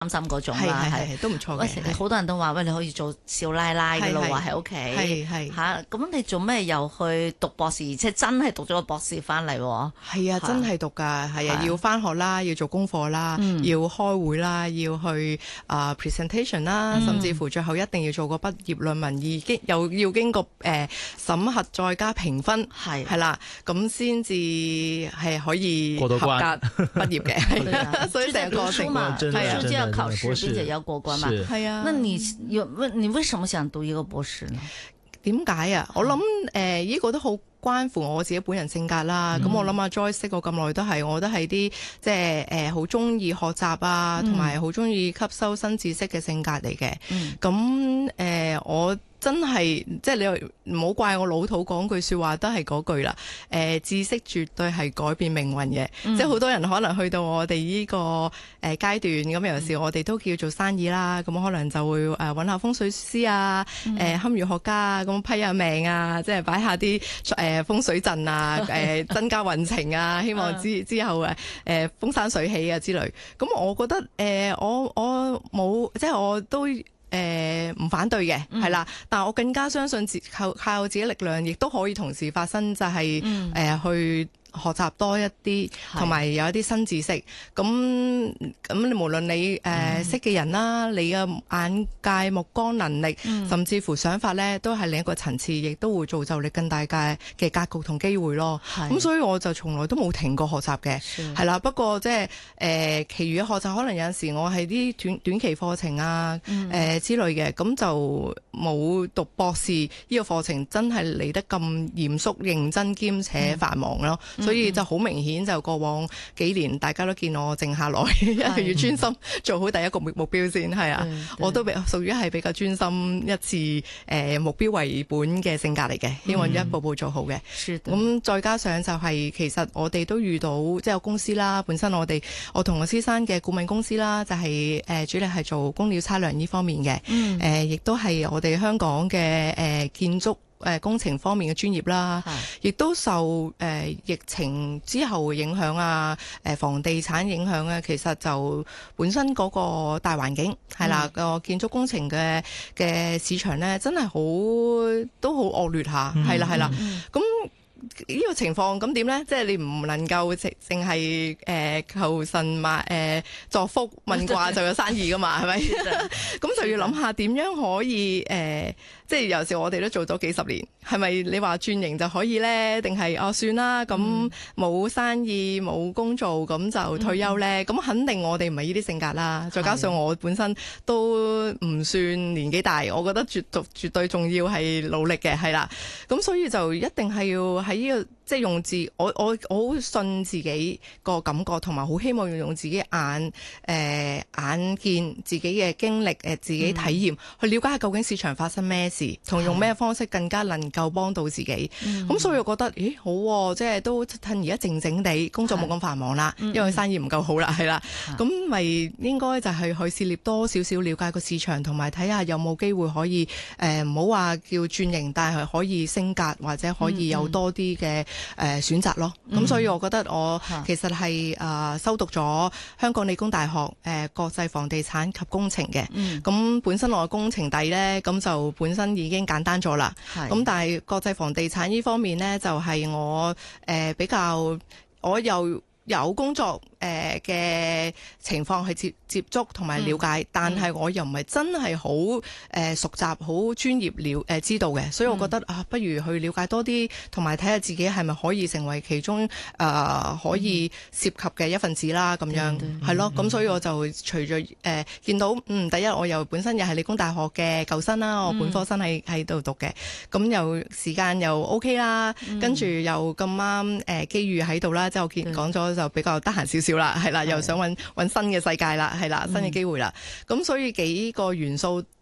心嗰種啦， 係都唔錯嘅。 好多人都話喂，你可以做少奶奶嘅咯喎，喺屋企係嚇。咁你做咩又去讀博士？即係真係讀咗個博士翻嚟喎？ 係啊，真係讀㗎，係啊，要翻學啦，要做功課啦，要開會啦，要去presentation 啦，甚至乎最後一定要做個畢業論文，又要經過審核再加評分，係啦，咁先至係可以合格畢業嘅。所以成個過程嘛，係啊。考試並且要過關嘛， 係啊。 那你為什麼想讀一個博士呢？ 點解啊？我諗呢個都好關乎我自己本人性格啦。咁我諗阿 Joyce 識我咁耐我都係啲即係好中意學習啊，同埋好中意吸收新知識嘅性格嚟嘅。咁我真係即係你唔好怪我老土講句說話，都係嗰句啦。知識絕對係改變命運嘅。即係好多人可能去到我哋呢個階段，咁有時我哋都叫做生意啦，咁可能就會揾下風水師啊，堪輿學家啊，咁批下命啊，即係擺下啲風水陣啊，增加運程啊，希望之後風生水起啊之類。咁我覺得我冇即係我都唔反對嘅，係啦，但我更加相信靠自己力量，亦都可以同時發生，就係去學習多一啲，同埋有一啲新知識。咁你無論你識嘅人啦，你嘅眼界、目光、能力，甚至乎想法咧，都係另一個層次，亦都會造就你更大嘅格局同機會咯。咁所以我就從來都冇停過學習嘅，係啦。不過即係其餘嘅學習，可能有陣時我係啲短期課程啊，之類嘅，咁就冇讀博士呢個課程，真係嚟得咁嚴肅、認真兼且繁忙咯。所以就好明顯，就過往幾年大家都見我靜下來，要專心做好第一個目標先，係啊，我都屬於係比較專心一致目標為本嘅性格嚟嘅，希望一步步做好嘅。咁再加上就係其實我哋都遇到即係有公司啦，本身我同我先生嘅顧問公司啦，就係主力係做工料測量呢方面嘅，亦都係我哋香港嘅建築工程方面嘅專業啦，亦都受疫情之後影響啊，房地產影響啊，其實就本身嗰個大環境係啦，個建築工程嘅市場咧，真係都好惡劣下，係啦，咁。呢個情況咁點呢？即係你唔能夠淨係求神作福問卦就有生意噶嘛？係咪？咁就要諗下點樣可以即係有時我哋都做咗幾十年，係咪你話轉型就可以呢？定係算啦，咁冇生意冇工做，咁就退休呢？咁肯定我哋唔係呢啲性格啦。再加上我本身都唔算年紀大，我覺得絕對仲要係努力嘅，係啦。咁所以就一定係要喺呢個即係用我好信自己個感覺，同埋好希望要用自己眼見自己嘅經歷自己體驗去了解下究竟市場發生咩事，同用咩方式更加能夠幫到自己。咁所以我覺得好即係都趁而家靜靜地工作冇咁繁忙啦，因為生意唔夠好啦，係啦。咁咪應該就係去涉獵多少少了解個市場，同埋睇下有冇機會可以唔好話叫轉型，但係可以升格或者可以有多啲嘅選擇咯。咁所以我覺得我其實係修讀咗香港理工大學國際房地產及工程嘅。咁本身我嘅工程底呢，咁就本身已經簡單咗啦。咁但係國際房地產呢方面呢，就係我比較我又有工作嘅情況去接觸同埋了解，但係我又唔係真係好熟習、好專業知道嘅，所以我覺得不如去了解多啲，同埋睇下自己係咪可以成為其中可以涉及嘅一份子啦，咁樣係咯。咁所以我就隨著見到第一我又本身又係理工大學嘅舊生啦，我本科生喺度讀嘅，咁又時間又 OK 啦，跟住又咁啱機遇喺度啦，即係我講咗就比較得閒少少啦，係啦，又想揾新嘅世界啦，係啦，新嘅機會啦，咁所以幾個元素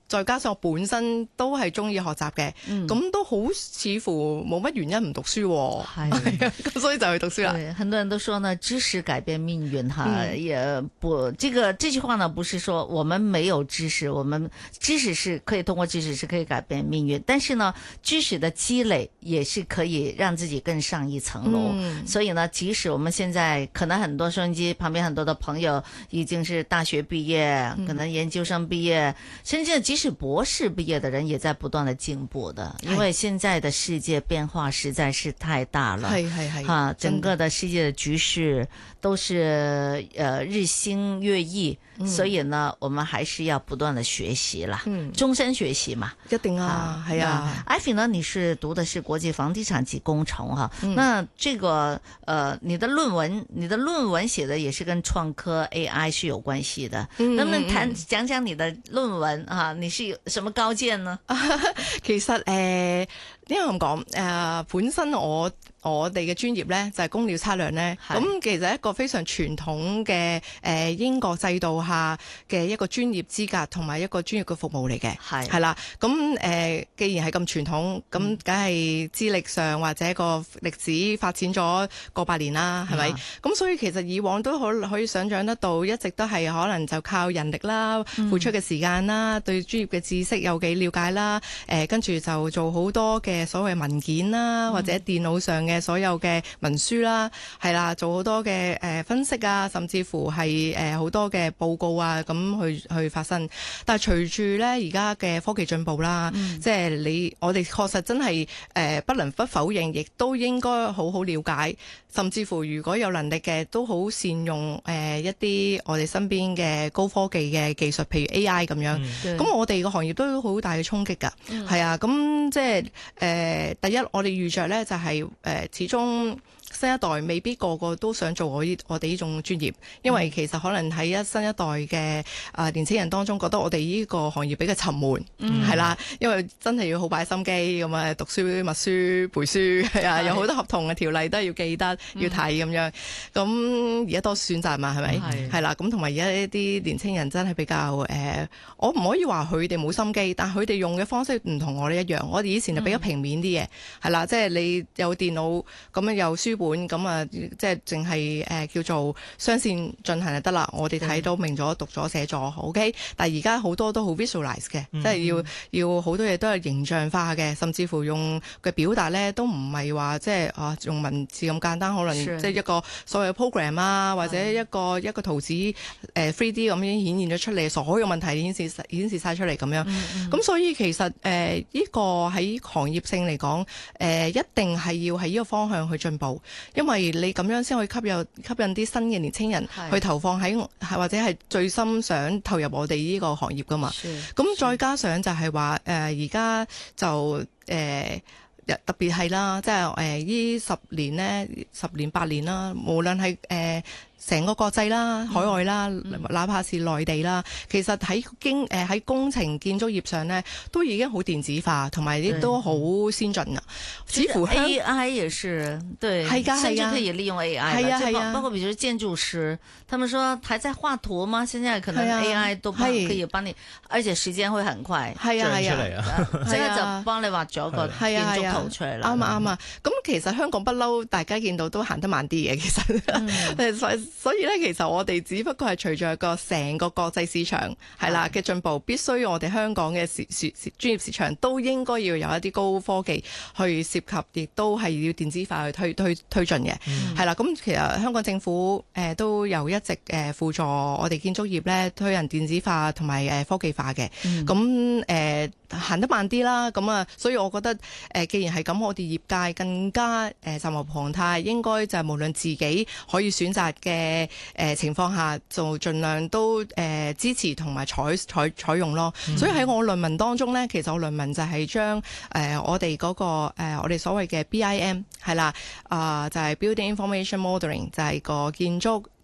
再加上我本身都係中意學習嘅，咁都好似乎冇乜原因唔讀書喎。係啊，咁所以就去讀書啦。 對，很多人都說呢，知識改變命運哈，也不這句話呢，不是說我們沒有知識，我們知識是可以通過知識是可以改變命運，但是呢，知識的積累也是可以讓自己更上一層樓。所以呢，即使我們現在可能很多收音機旁邊很多的朋友已經是大學畢業，可能研究生畢業，甚至即使博士畢業的人也在不斷的進步的，因為現在的世界變化實在是太大了。哈，整個的世界的局勢都是日新月異，所以呢，我們還是要不斷的學習啦，終身學習嘛， 一定啊，係啊。 Ivy 呢，你是讀的是國際房地產及工程哈，那這個你的論文寫的也是跟創科 AI 是有關係的，能不能講講你的論文啊？你是有什麼高見呢？ 其實因為咁講，本身我哋嘅專業咧就係工料測量咧，咁其實一個非常傳統嘅英國制度下嘅一個專業資格同埋一個專業嘅服務嚟嘅，係啦。咁既然係咁傳統，咁梗係資歷上或者個歷史發展咗過百年啦，係咪？咁所以其實以往都可以想像得到，一直都係可能就靠人力啦、付出嘅時間啦、對專業嘅知識有幾了解啦，跟住就做好多嘅所謂文件啦，或者電腦上嘅所有嘅文書啦，係啦，做好多嘅分析啊，甚至乎係好多嘅報告啊，咁去發生。但係隨住咧而家嘅科技進步啦，即係我哋確實真係不能不否認，亦都應該好好了解，甚至乎如果有能力嘅，都好善用一啲我哋身邊嘅高科技嘅技術，譬如 AI 咁樣。咁我哋個行業都有好大嘅衝擊㗎，係啊，咁即係第一，我哋預着咧就係始終新一代未必個個都想做我哋呢種專業，因為其實可能喺新一代嘅年輕人當中，覺得我哋呢個行業比較沉悶，係啦，因為真係要好擺心機咁啊，讀書、默書、背書，係啊，有好多合同嘅條例都係要記得、要睇咁樣。咁而家多選擇嘛，係咪？係啦，咁同埋而家一啲年輕人真係比較我唔可以話佢哋冇心機，但佢哋用嘅方式唔同我哋一樣。我哋以前就比較平面啲嘅，係啦，即係你有電腦咁樣有書本咁啊，即係淨係叫做雙線進行就得啦。我哋睇到明咗、讀咗、寫咗 OK。但係而家好多都好 visualize 嘅，即係要好多嘢都係形象化嘅，甚至乎用嘅表達咧都唔係話即係用文字咁簡單，可能即係一個所謂嘅 program 啊，或者一個圖紙3D 咁樣顯現咗出嚟，所有問題顯示晒出嚟咁樣。咁所以其實呢個喺行業性嚟講，一定係要喺呢個方向去進步。因為你咁樣先可以吸引啲新嘅年青人去投放喺或者係最深想投入我哋呢個行業噶嘛。咁再加上就係話而家就特別係啦，即係呢10年呢10年8年啦，無論係成個國際啦、海外啦，哪怕是內地啦，其實喺工程建築業上呢，都已經好電子化，同埋亦都好先進噶。似乎 AI 也是對，甚至可以利用 AI 啦。包括比如建築師，他們說還在畫圖嗎？現在可能 AI 都可以幫你，而且時間會很快， 係啊， 即刻就幫你畫咗個建築圖出嚟啦。 啱啊！咁其實香港不嬲，大家見到都行得慢啲嘅，其實。所以咧，其實我哋只不過係隨住成個國際市場係啦嘅進步，必須我哋香港嘅專業市場都應該要有一啲高科技去涉及，亦都係要電子化去推進嘅。係啦，咁其實香港政府都有一直輔助我哋建築業咧推行電子化同埋科技化嘅。咁行得慢啲啦，咁啊，所以我覺得既然係咁，我哋業界更加責無旁貸，應該就係無論自己可以選擇嘅情況下，就盡量都支持同埋採用咯。所以喺我論文當中咧，其實我論文就係將我哋嗰個我哋所謂嘅 BIM 係啦，就係 Building Information Modeling，就係個建築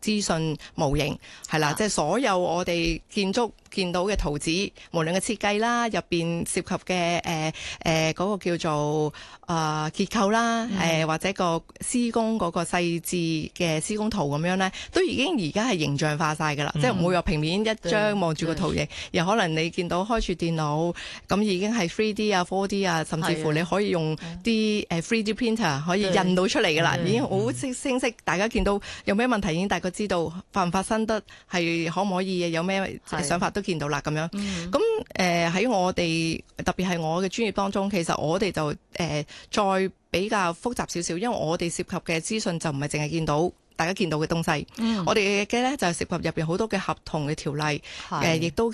資訊模型，係啦，即係所有我哋建築見到嘅圖紙，無論嘅設計啦，入邊涉及嘅嗰個叫做結構啦，或者個施工嗰個細緻嘅施工圖咁樣咧，都已經而家係形象化晒㗎啦，即係唔會話平面一張望住個圖形，又可能你見到開住電腦咁已經係 3D 啊、4D 啊，甚至乎你可以用啲3D printer 可以印到出嚟㗎啦，已經好清晰，大家見到有咩問題已經大概知道發唔發生得係可唔可以，有咩想法都見到啦咁樣。咁喺我哋特別係我嘅專業當中，其實我哋就再比較複雜少少，因為我哋涉及嘅資訊就唔係淨係見到大家見到嘅東西，我哋嘅咧就係涉及入邊好多嘅合同嘅條例，亦都